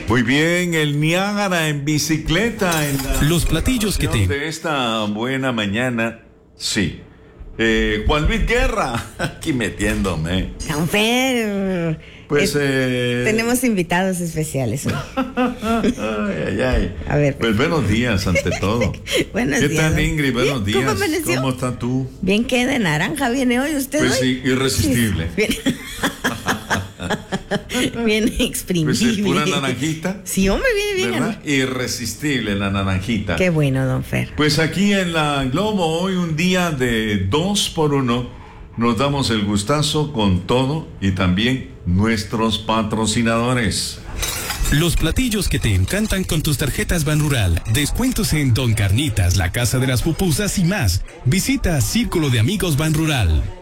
Muy bien, el Niágara en bicicleta. Los platillos que te... De esta buena mañana, sí. Juan Luis Guerra, aquí metiéndome. Don Fer, Pues tenemos invitados especiales hoy. Ay. A ver. Pues buenos días ante todo. Buenos ¿Qué días. tal, Ingrid? Buenos días. ¿Cómo amaneció? ¿Cómo estás tú? Bien, que de naranja viene hoy usted. Pues hoy. sí, irresistible. Viene exprimible. Pues es pura naranjita. Sí, hombre, viene bien. ¿Verdad? Irresistible la naranjita. Qué bueno, don Fer. Pues aquí en la Globo, hoy un día de 2x1, nos damos el gustazo con todo y también nuestros patrocinadores. Los platillos que te encantan con tus tarjetas Banrural. Descuentos en Don Carnitas, la Casa de las Pupusas y más. Visita Círculo de Amigos Banrural.